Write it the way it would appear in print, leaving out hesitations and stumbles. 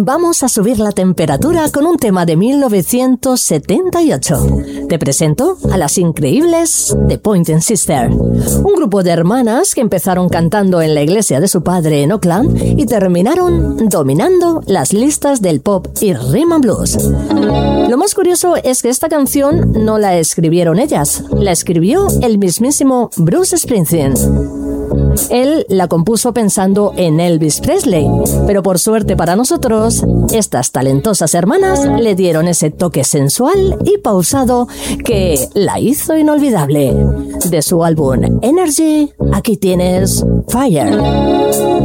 vamos a subir la temperatura con un tema de 1978. Te presento a las increíbles The Pointer Sisters, un grupo de hermanas que empezaron cantando en la iglesia de su padre en Oakland y terminaron dominando las listas del pop y rhythm and blues. Lo más curioso es que esta canción no la escribieron ellas, la escribió el mismísimo Bruce Springsteen. Él la compuso pensando en Elvis Presley, pero por suerte para nosotros, estas talentosas hermanas le dieron ese toque sensual y pausado que la hizo inolvidable. De su álbum Energy, aquí tienes Fire.